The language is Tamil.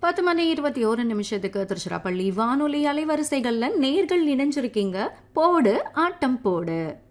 10 மணி 21 நிமிஷத்துக்கு திருச்சிராப்பள்ளி வானொலி அலைவரிசைகள்ல நேர்கள் இணைஞ்சிருக்கீங்க. போடு ஆட்டம் போடு.